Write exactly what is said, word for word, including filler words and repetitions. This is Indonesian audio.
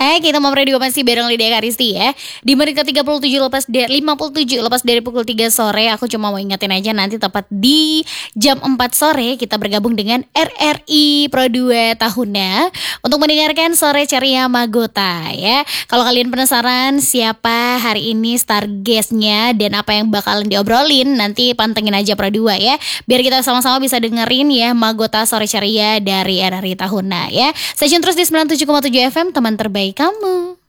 Eh, kita mau radio masih bareng Lydia Karisti ya. Di menit ke tiga puluh tujuh lepas dari lima puluh tujuh lepas dari pukul tiga sore, aku cuma mau ingetin aja nanti tepat di jam empat sore kita bergabung dengan R R I Pro dua tahunnya untuk mendengarkan Sore Ceria Magota ya. Kalau kalian penasaran siapa hari ini star guestnya dan apa yang bakalan diobrolin, nanti pantengin aja Pro dua ya. Biar kita sama-sama bisa dengerin ya Magota Sore Ceria dari R R I tahunnya ya. Stay tune terus di sembilan puluh tujuh koma tujuh F M, teman terbaik kamu.